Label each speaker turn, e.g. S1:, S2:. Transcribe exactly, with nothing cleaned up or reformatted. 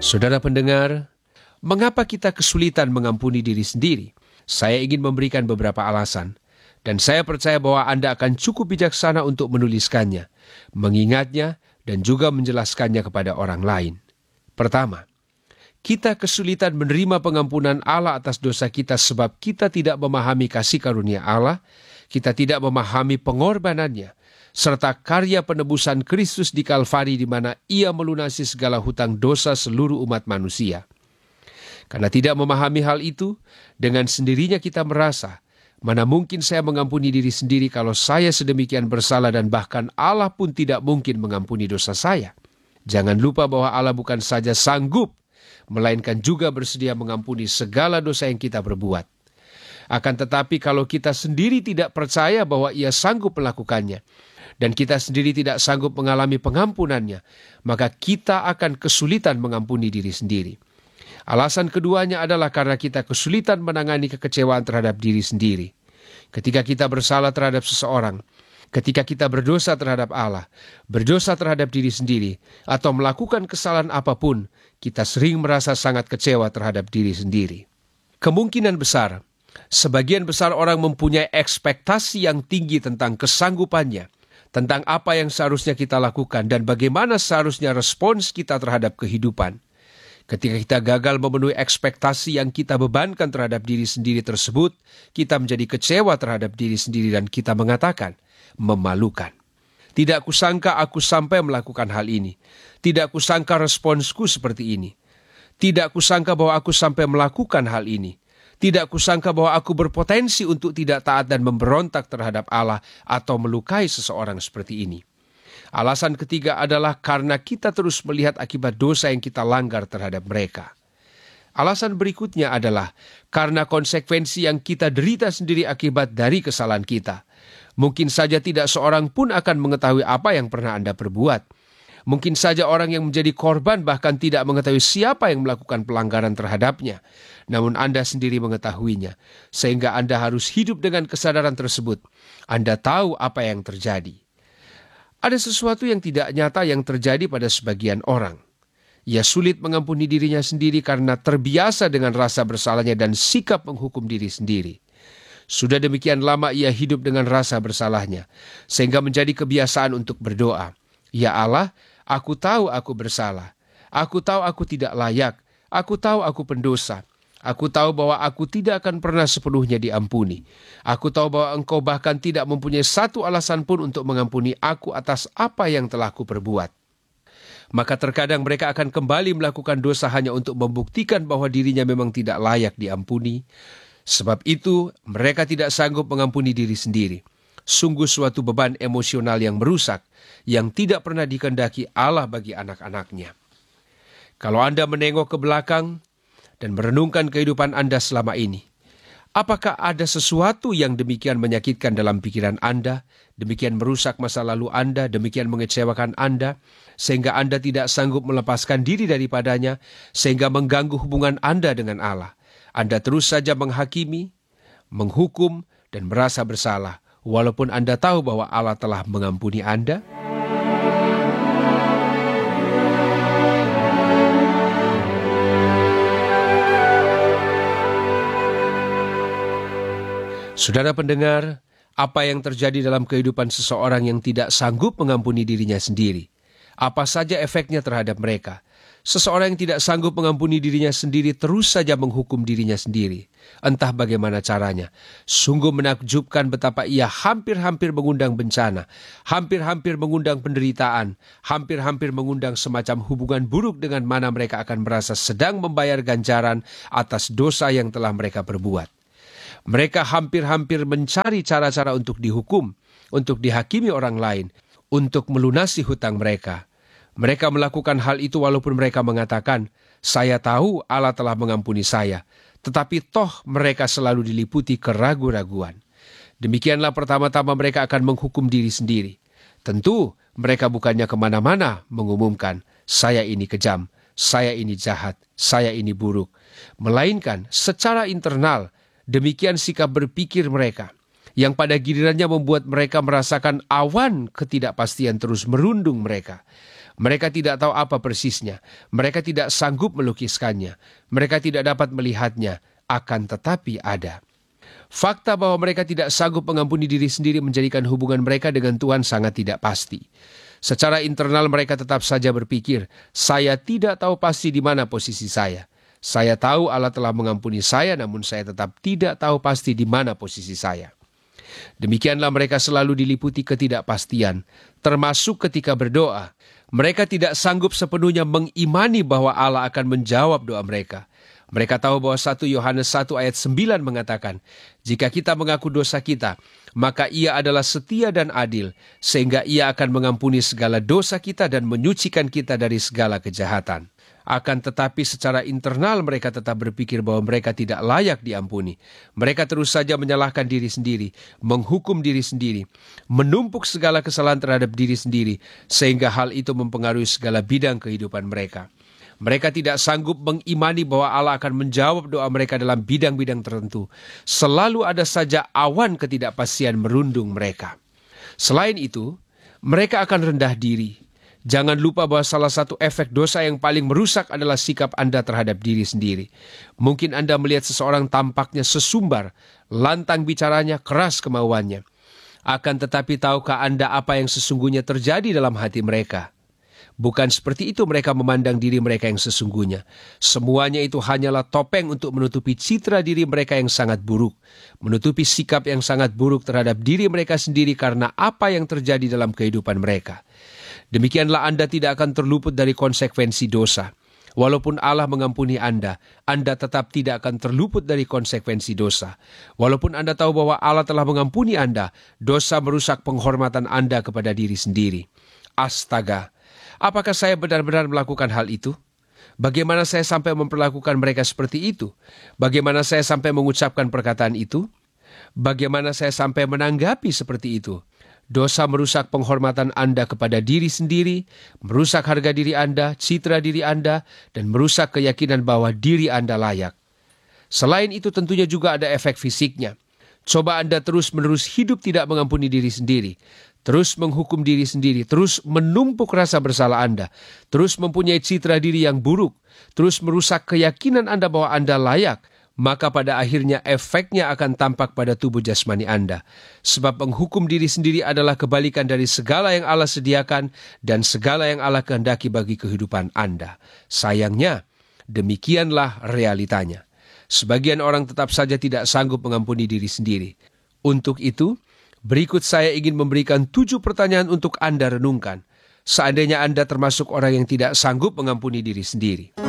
S1: Saudara pendengar, mengapa kita kesulitan mengampuni diri sendiri? Saya ingin memberikan beberapa alasan, dan saya percaya bahwa Anda akan cukup bijaksana untuk menuliskannya, mengingatnya, dan juga menjelaskannya kepada orang lain. Pertama, kita kesulitan menerima pengampunan Allah atas dosa kita sebab kita tidak memahami kasih karunia Allah, kita tidak memahami pengorbanannya, serta karya penebusan Kristus di Kalvari di mana Ia melunasi segala hutang dosa seluruh umat manusia. Karena tidak memahami hal itu, dengan sendirinya kita merasa, mana mungkin saya mengampuni diri sendiri kalau saya sedemikian bersalah dan bahkan Allah pun tidak mungkin mengampuni dosa saya. Jangan lupa bahwa Allah bukan saja sanggup, melainkan juga bersedia mengampuni segala dosa yang kita berbuat. Akan tetapi kalau kita sendiri tidak percaya bahwa Ia sanggup melakukannya, dan kita sendiri tidak sanggup mengalami pengampunannya, maka kita akan kesulitan mengampuni diri sendiri. Alasan keduanya adalah karena kita kesulitan menangani kekecewaan terhadap diri sendiri. Ketika kita bersalah terhadap seseorang, ketika kita berdosa terhadap Allah, berdosa terhadap diri sendiri, atau melakukan kesalahan apapun, kita sering merasa sangat kecewa terhadap diri sendiri. Kemungkinan besar, sebagian besar orang mempunyai ekspektasi yang tinggi tentang kesanggupannya, tentang apa yang seharusnya kita lakukan dan bagaimana seharusnya respons kita terhadap kehidupan. Ketika kita gagal memenuhi ekspektasi yang kita bebankan terhadap diri sendiri tersebut, kita menjadi kecewa terhadap diri sendiri dan kita mengatakan, memalukan. Tidak kusangka aku sampai melakukan hal ini. Tidak kusangka responsku seperti ini. Tidak kusangka bahwa aku sampai melakukan hal ini. Tidak kusangka bahwa aku berpotensi untuk tidak taat dan memberontak terhadap Allah atau melukai seseorang seperti ini. Alasan ketiga adalah karena kita terus melihat akibat dosa yang kita langgar terhadap mereka. Alasan berikutnya adalah karena konsekuensi yang kita derita sendiri akibat dari kesalahan kita. Mungkin saja tidak seorang pun akan mengetahui apa yang pernah Anda perbuat. Mungkin saja orang yang menjadi korban bahkan tidak mengetahui siapa yang melakukan pelanggaran terhadapnya. Namun Anda sendiri mengetahuinya, sehingga Anda harus hidup dengan kesadaran tersebut. Anda tahu apa yang terjadi. Ada sesuatu yang tidak nyata yang terjadi pada sebagian orang. Ia sulit mengampuni dirinya sendiri karena terbiasa dengan rasa bersalahnya dan sikap menghukum diri sendiri. Sudah demikian lama ia hidup dengan rasa bersalahnya, sehingga menjadi kebiasaan untuk berdoa. Ya Allah, aku tahu aku bersalah. Aku tahu aku tidak layak. Aku tahu aku pendosa. Aku tahu bahwa aku tidak akan pernah sepenuhnya diampuni. Aku tahu bahwa Engkau bahkan tidak mempunyai satu alasan pun untuk mengampuni aku atas apa yang telah kuperbuat. Maka terkadang mereka akan kembali melakukan dosa hanya untuk membuktikan bahwa dirinya memang tidak layak diampuni. Sebab itu, mereka tidak sanggup mengampuni diri sendiri. Sungguh suatu beban emosional yang merusak, yang tidak pernah dikehendaki Allah bagi anak-anaknya. Kalau Anda menengok ke belakang dan merenungkan kehidupan Anda selama ini, apakah ada sesuatu yang demikian menyakitkan dalam pikiran Anda, demikian merusak masa lalu Anda, demikian mengecewakan Anda, sehingga Anda tidak sanggup melepaskan diri daripadanya, sehingga mengganggu hubungan Anda dengan Allah? Anda terus saja menghakimi, menghukum, dan merasa bersalah, walaupun Anda tahu bahwa Allah telah mengampuni Anda? Saudara pendengar, apa yang terjadi dalam kehidupan seseorang yang tidak sanggup mengampuni dirinya sendiri? Apa saja efeknya terhadap mereka? Seseorang yang tidak sanggup mengampuni dirinya sendiri terus saja menghukum dirinya sendiri. Entah bagaimana caranya. Sungguh menakjubkan betapa ia hampir-hampir mengundang bencana, hampir-hampir mengundang penderitaan, hampir-hampir mengundang semacam hubungan buruk dengan mana mereka akan merasa sedang membayar ganjaran atas dosa yang telah mereka perbuat. Mereka hampir-hampir mencari cara-cara untuk dihukum, untuk dihakimi orang lain, untuk melunasi hutang mereka. Mereka melakukan hal itu walaupun mereka mengatakan, saya tahu Allah telah mengampuni saya, tetapi toh mereka selalu diliputi keraguan-raguan. Demikianlah pertama-tama mereka akan menghukum diri sendiri. Tentu mereka bukannya kemana-mana mengumumkan, saya ini kejam, saya ini jahat, saya ini buruk. Melainkan secara internal, demikian sikap berpikir mereka, yang pada gilirannya membuat mereka merasakan awan ketidakpastian terus merundung mereka. Mereka tidak tahu apa persisnya. Mereka tidak sanggup melukiskannya. Mereka tidak dapat melihatnya, akan tetapi ada. Fakta bahwa mereka tidak sanggup mengampuni diri sendiri menjadikan hubungan mereka dengan Tuhan sangat tidak pasti. Secara internal mereka tetap saja berpikir, saya tidak tahu pasti di mana posisi saya. Saya tahu Allah telah mengampuni saya, namun saya tetap tidak tahu pasti di mana posisi saya. Demikianlah mereka selalu diliputi ketidakpastian, termasuk ketika berdoa. Mereka tidak sanggup sepenuhnya mengimani bahwa Allah akan menjawab doa mereka. Mereka tahu bahwa satu Yohanes satu ayat sembilan mengatakan, jika kita mengaku dosa kita, maka Ia adalah setia dan adil, sehingga Ia akan mengampuni segala dosa kita dan menyucikan kita dari segala kejahatan. Akan tetapi secara internal mereka tetap berpikir bahwa mereka tidak layak diampuni. Mereka terus saja menyalahkan diri sendiri, menghukum diri sendiri, menumpuk segala kesalahan terhadap diri sendiri, sehingga hal itu mempengaruhi segala bidang kehidupan mereka. Mereka tidak sanggup mengimani bahwa Allah akan menjawab doa mereka dalam bidang-bidang tertentu. Selalu ada saja awan ketidakpastian merundung mereka. Selain itu, mereka akan rendah diri. Jangan lupa bahwa salah satu efek dosa yang paling merusak adalah sikap Anda terhadap diri sendiri. Mungkin Anda melihat seseorang tampaknya sesumbar, lantang bicaranya, keras kemauannya. Akan tetapi tahukah Anda apa yang sesungguhnya terjadi dalam hati mereka? Bukan seperti itu mereka memandang diri mereka yang sesungguhnya. Semuanya itu hanyalah topeng untuk menutupi citra diri mereka yang sangat buruk. Menutupi sikap yang sangat buruk terhadap diri mereka sendiri karena apa yang terjadi dalam kehidupan mereka. Demikianlah Anda tidak akan terluput dari konsekuensi dosa. Walaupun Allah mengampuni Anda, Anda tetap tidak akan terluput dari konsekuensi dosa. Walaupun Anda tahu bahwa Allah telah mengampuni Anda, dosa merusak penghormatan Anda kepada diri sendiri. Astaga! Apakah saya benar-benar melakukan hal itu? Bagaimana saya sampai memperlakukan mereka seperti itu? Bagaimana saya sampai mengucapkan perkataan itu? Bagaimana saya sampai menanggapi seperti itu? Dosa merusak penghormatan Anda kepada diri sendiri, merusak harga diri Anda, citra diri Anda, dan merusak keyakinan bahwa diri Anda layak. Selain itu tentunya juga ada efek fisiknya. Coba Anda terus-menerus hidup tidak mengampuni diri sendiri, terus menghukum diri sendiri, terus menumpuk rasa bersalah Anda, terus mempunyai citra diri yang buruk, terus merusak keyakinan Anda bahwa Anda layak, maka pada akhirnya efeknya akan tampak pada tubuh jasmani Anda. Sebab menghukum diri sendiri adalah kebalikan dari segala yang Allah sediakan dan segala yang Allah kehendaki bagi kehidupan Anda. Sayangnya, demikianlah realitanya. Sebagian orang tetap saja tidak sanggup mengampuni diri sendiri. Untuk itu, berikut saya ingin memberikan tujuh pertanyaan untuk Anda renungkan. Seandainya Anda termasuk orang yang tidak sanggup mengampuni diri sendiri.